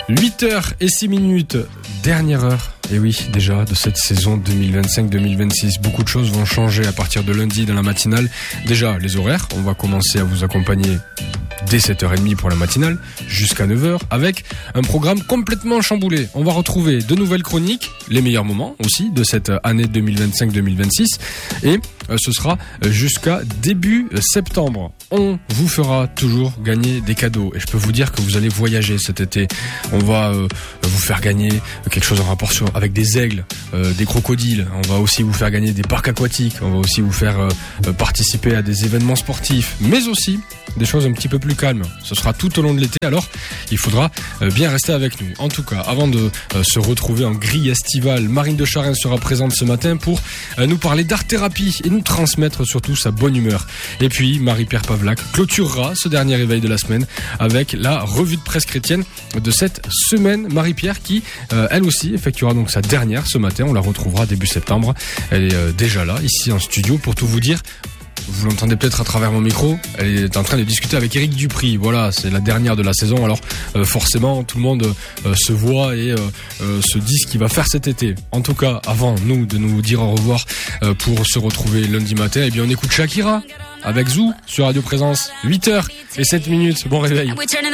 8h06, dernière heure, et oui, déjà, de cette saison 2025-2026. Beaucoup de choses vont changer à partir de lundi dans la matinale. Déjà, les horaires, on va commencer à vous accompagner dès 7h30 pour la matinale, jusqu'à 9h, avec un programme complètement chamboulé. On va retrouver de nouvelles chroniques, les meilleurs moments aussi de cette année 2025-2026, et ce sera jusqu'à début septembre. On vous fera toujours gagner des cadeaux, et je peux vous dire que vous allez voyager cet été. On va vous faire gagner quelque chose en rapport avec des aigles, des crocodiles. On va aussi vous faire gagner des parcs aquatiques. On va aussi vous faire participer à des événements sportifs, mais aussi des choses un petit peu plus calmes. Ce sera tout au long de l'été, alors il faudra bien rester avec nous. En tout cas, avant de se retrouver en grille estivale, Marine de Charin sera présente ce matin pour nous parler d'art-thérapie et nous transmettre surtout sa bonne humeur. Et puis, Marie-Pierre Pavlac clôturera ce dernier réveil de la semaine avec la revue de presse chrétienne de cette semaine. Marie-Pierre qui, elle aussi, effectuera donc sa dernière ce matin. On la retrouvera début septembre. Elle est déjà là, ici en studio, pour tout vous dire. Vous l'entendez peut-être à travers mon micro, elle est en train de discuter avec Éric Dupri. Voilà, c'est la dernière de la saison, alors forcément tout le monde se voit et se dit ce qu'il va faire cet été. En tout cas, avant nous de nous dire au revoir pour se retrouver lundi matin, eh bien on écoute Shakira avec Zou sur Radio Présence. 8h07. Bon réveil.